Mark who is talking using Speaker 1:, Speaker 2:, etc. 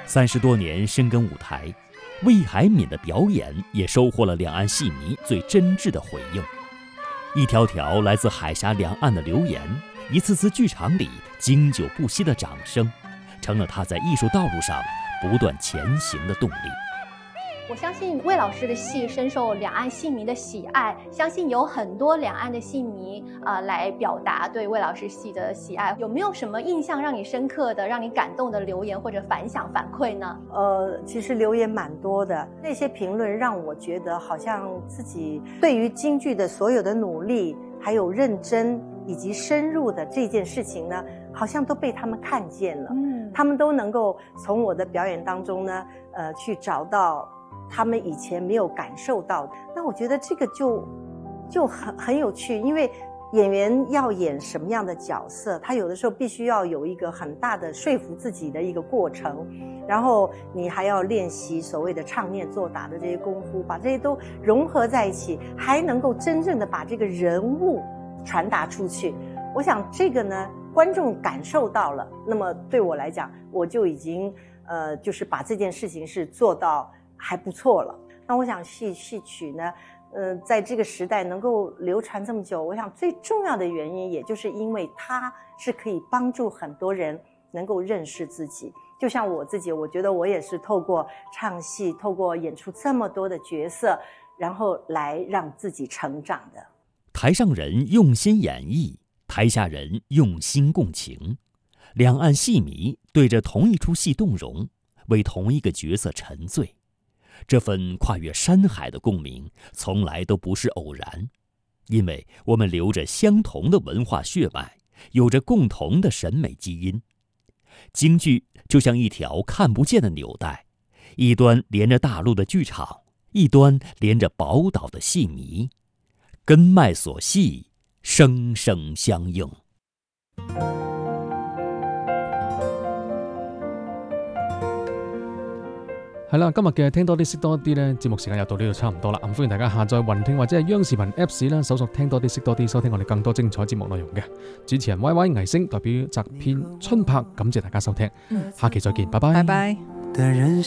Speaker 1: 30多年深耕舞台，魏海敏的表演也收获了两岸戏迷最真挚的回应。一条条来自海峡两岸的留言，一次次剧场里经久不息的掌声，成了他在艺术道路上不断前行的动力。
Speaker 2: 我相信魏老师的戏深受两岸戏迷的喜爱，相信有很多两岸的戏迷来表达对魏老师戏的喜爱。有没有什么印象让你深刻的、让你感动的留言或者反响反馈呢？
Speaker 3: 其实留言蛮多的，那些评论让我觉得好像自己对于京剧的所有的努力，还有认真以及深入的这件事情呢，好像都被他们看见了。他们都能够从我的表演当中呢，去找到他们以前没有感受到的。那我觉得这个就很有趣，因为演员要演什么样的角色，他有的时候必须要有一个很大的说服自己的一个过程，然后你还要练习所谓的唱念做打的这些功夫，把这些都融合在一起，还能够真正的把这个人物传达出去。我想这个呢，观众感受到了，那么对我来讲，我就已经就是把这件事情是做到还不错了。那我想戏曲呢，在这个时代能够流传这么久，我想最重要的原因，也就是因为它是可以帮助很多人能够认识自己。就像我自己，我觉得我也是透过唱戏，透过演出这么多的角色，然后来让自己成长的。
Speaker 1: 台上人用心演绎，台下人用心共情，两岸戏迷对着同一出戏动容，为同一个角色沉醉。这份跨越山海的共鸣，从来都不是偶然，因为我们流着相同的文化血脉，有着共同的审美基因。京剧就像一条看不见的纽带，一端连着大陆的剧场，一端连着宝岛的戏迷，根脉所系，生生相应。
Speaker 4: 係啦，今日嘅聽多啲識多啲咧，節目時間又到呢度差唔多啦。咁歡迎大家下載雲聽或者係央視頻 Apps 啦，搜索聽多啲識多啲，收聽我哋更多精彩節目內容嘅。主持人 YY 藝星代表集編春拍，感謝大家收聽，下期再見，拜拜。
Speaker 5: 拜拜。